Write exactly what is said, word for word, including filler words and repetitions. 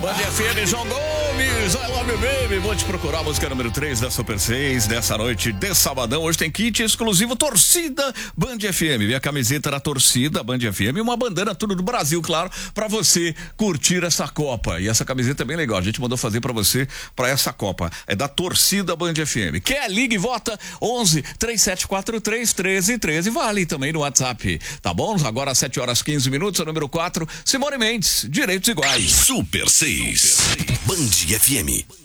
Band F M, João Gomes, I love you, baby. Vou te procurar a música número três da Super seis dessa noite de sabadão. Hoje tem kit exclusivo Torcida Band F M. Minha camiseta da Torcida Band F M e uma bandana tudo do Brasil, claro, pra você curtir essa Copa. E essa camiseta é bem legal. A gente mandou fazer pra você, pra essa Copa. É da Torcida Band F M. Quer? Ligue e vota onze, três sete quatro três, treze treze. Vale também no WhatsApp. Tá bom? Agora às sete horas quinze minutos, o número quatro, Simone Mendes, Direitos Iguais. Super seis, Band F M.